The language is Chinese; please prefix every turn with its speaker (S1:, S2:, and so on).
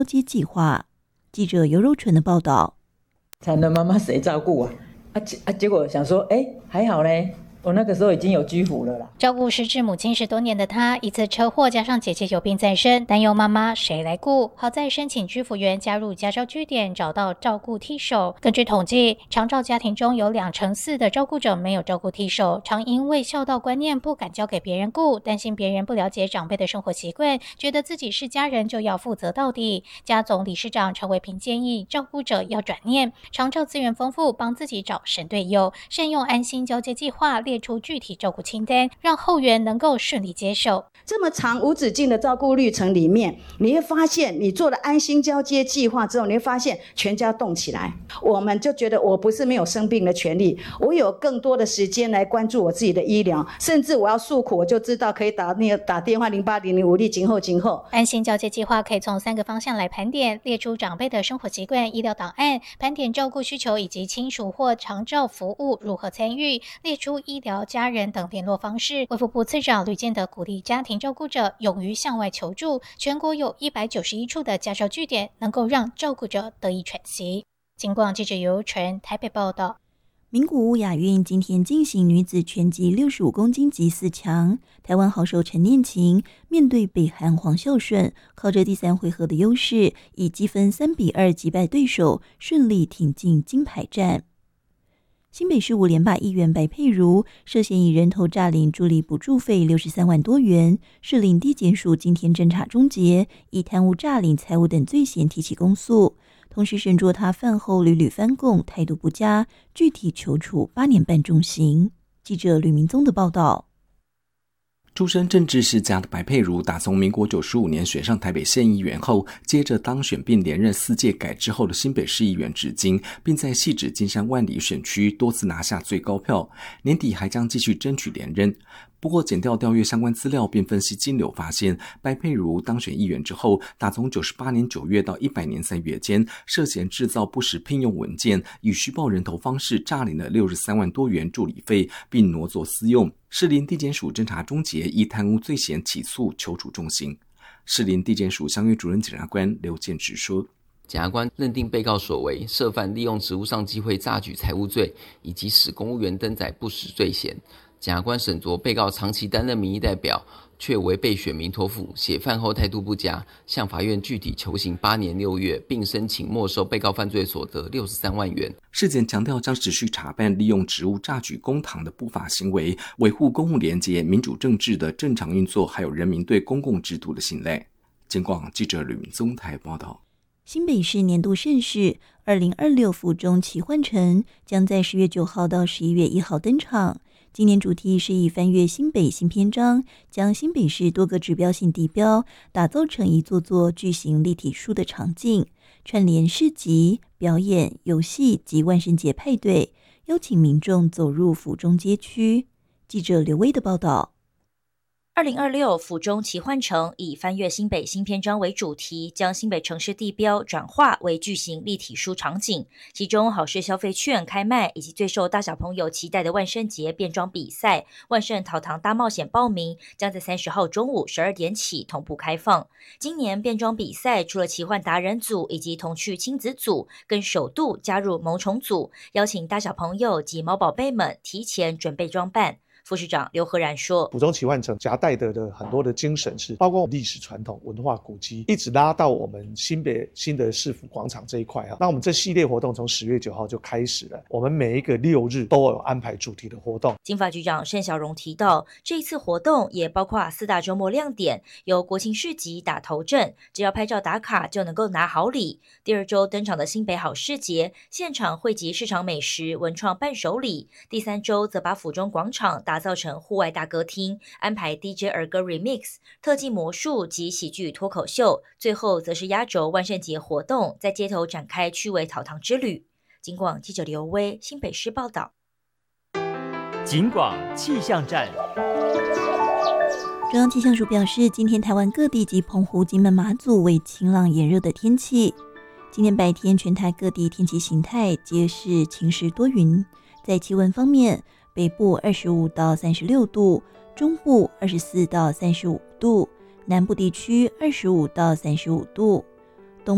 S1: 接计划。记者尤柔纯的报道。
S2: 惨了，妈妈谁照顾啊？结果想说，还好嘞。我那个时候已经有居服了啦。
S3: 照顾失智母亲10多年的她，一次车祸加上姐姐有病在身，担忧妈妈谁来顾。好在申请居服员加入家照据点，找到照顾替手。根据统计，长照家庭中有2成4的照顾者没有照顾替手，常因为孝道观念不敢交给别人顾，担心别人不了解长辈的生活习惯，觉得自己是家人就要负责到底。家总理事长陈伟平建议照顾者要转念，长照资源丰富，帮自己找神队友，善用安心交接计划列出具体照顾清单，让后援能够顺利接手。
S4: 这么长无止境的照顾历程里面，你会发现你做了安心交接计划之后，你会发现全家动起来。我们就觉得我不是没有生病的权利，我有更多的时间来关注我自己的医疗，甚至我要诉苦，我就知道可以打电话080055今后。
S3: 安心交接计划可以从3个方向来盘点，列出长辈的生活习惯、医疗档案，盘点照顾需求以及亲属或长照服务如何参与，列出医疗家人等联络方式。卫福部次长吕建德鼓励家庭照顾者勇于向外求助，全国有191处的家照据点，能够让照顾者得以喘息。警广记者尤纯台北报道。
S1: 名古屋亚运今天进行女子拳击65公斤级4强，台湾好手陈念琴面对北韩黄孝顺，靠着第3回合的优势，以积分3-2击败对手，顺利挺进金牌战。新北市5连霸议员白佩如涉嫌以人头诈领助理补助费63万多元，士林地检署今天侦查终结，以贪污诈领财物等罪嫌提起公诉，同时审酌他饭后屡屡翻供，态度不佳，具体求处8年半重刑。记者吕明宗的报道。
S5: 出身政治世家的白佩如，打从民国95年选上台北县议员后，接着当选并连任4届改制后的新北市议员至今，并在汐止金山万里选区多次拿下最高票，年底还将继续争取连任。不过检调调阅相关资料并分析金流，发现白佩如当选议员之后，打从98年9月到100年3月间，涉嫌制造不实聘用文件，以虚报人头方式诈领了63万多元助理费，并挪作私用。士林地检署侦查终结，以贪污罪嫌起诉，求处重刑。士林地检署乡约主任检察官刘建直说，
S6: 检察官认定被告所为涉犯利用职务上机会诈取财物罪，以及使公务员登载不实罪嫌。检察官审酌被告长期担任民意代表，却为被选民托付，且饭后态度不佳，向法院具体求刑8年6月，并申请没收被告犯罪所得63万元。
S5: 事检强调将持续查办利用职务诈取公帑的不法行为，维护公务廉洁、民主政治的正常运作，还有人民对公共制度的信赖。警广记者吕明宗台报道。
S1: 新北市年度盛事2026府中奇幻城将在10月9号到11月1号登场。今年主题是以翻越新北新篇章，将新北市多个指标性地标打造成一座座巨型立体书的场景，串联市集、表演、游戏及万圣节派对，邀请民众走入府中街区。记者刘威的报道。
S7: 2026府中奇幻城以翻越新北新篇章为主题，将新北城市地标转化为巨型立体书场景，其中好事消费券开卖，以及最受大小朋友期待的万圣节变装比赛、万圣桃堂大冒险报名，将在30号中午12点起同步开放。今年变装比赛除了奇幻达人组以及童趣亲子组，更首度加入萌宠组，邀请大小朋友及毛宝贝们提前准备装扮。副市长刘和然说，
S8: 府中奇幻城夹带的很多的精神是包括历史传统、文化古迹，一直拉到我们新北新的市府广场这一块。那我们这系列活动从10月9号就开始了，我们每一个6日都有安排主题的活动。
S7: 经发局长盛小荣提到，这一次活动也包括4大周末亮点，由国庆市集打头阵，只要拍照打卡就能够拿好礼。第2周登场的新北好市节，现场汇集市场美食、文创伴手礼。第3周则把府中广场打造成户外大歌厅，安排 DJ 儿歌 remix、特技魔术及喜剧脱口秀，最后则是压轴万圣节活动，在街头展开趣味桃堂之旅。警广记者刘威新北市报道。
S9: 警广气象站。
S1: 中央气象署表示，今天台湾各地及澎湖、金门、马祖为晴朗炎热的天气。今天白天全台各地天气形态皆是晴时多云。在气温方面，北部25到36度，中部24到35度，南部地区25到35度。